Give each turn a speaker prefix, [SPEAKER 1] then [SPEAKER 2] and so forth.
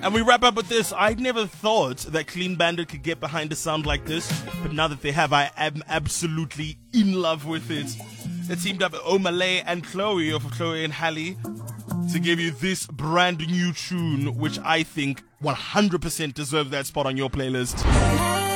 [SPEAKER 1] And we wrap up with this. I never thought that Clean Bandit could get behind a sound like this, but now that they have, I am absolutely in love with it. They teamed up Omalay and Chloe of Chloe and Halle to give you this brand new tune, which I think 100% deserves that spot on your playlist.